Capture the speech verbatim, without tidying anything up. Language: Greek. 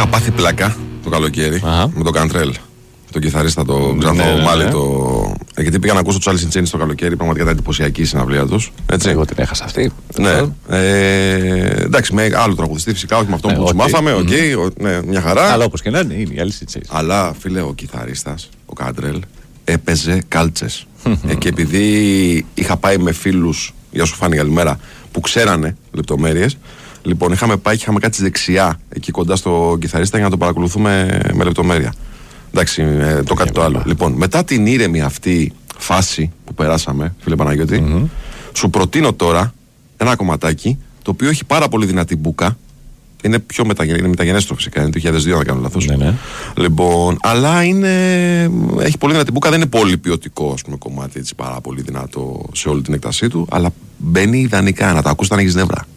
Είχα πάθει πλάκα το καλοκαίρι Αχα. με τον Καντρέλ, τον κιθαρίστα, τον Ξανθό ναι, ναι, Μάλι. ναι. Το... Γιατί πήγα να ακούσω του Alice in Chains το καλοκαίρι, πραγματικά ήταν εντυπωσιακή η συναυλία του. Εγώ την έχασα αυτή. Ναι. Ε, εντάξει, με άλλο τραγουδιστή φυσικά, όχι με αυτόν Ε, που okay. του μάθαμε. Οκ, Mm-hmm. okay, ναι, μια χαρά. Αλλά όπως και να είναι, είναι η Alice in Chains. Αλλά φίλε, ο κιθαρίστας, ο Κάντρελ, έπαιζε κάλτσες. ε, και επειδή είχα πάει με φίλους, γεια σου Φάνη, καλημέρα, που ξέρανε λεπτομέρειες, λοιπόν είχαμε πάει και είχαμε κάτσει δεξιά εκεί κοντά στο κιθαρίστα για να το παρακολουθούμε με λεπτομέρεια. Εντάξει, ε, το κάτι το άλλο. Λοιπόν, μετά την ήρεμη αυτή φάση που περάσαμε, φίλε Παναγιώτη, mm-hmm. σου προτείνω τώρα ένα κομματάκι το οποίο έχει πάρα πολύ δυνατή μπούκα. Είναι πιο μεταγενέστερο, είναι μεταγενέστερο φυσικά, είναι το δύο χιλιάδες δύο, αν δεν κάνω λάθος. Ναι, ναι. Λοιπόν, αλλά είναι, έχει πολύ δυνατή μπούκα, δεν είναι πολύ ποιοτικό, ας πούμε, κομμάτι, έτσι, πάρα πολύ δυνατό σε όλη την έκτασή του, αλλά μπαίνει ιδανικά, να τα ακούς όταν έχεις νεύρα.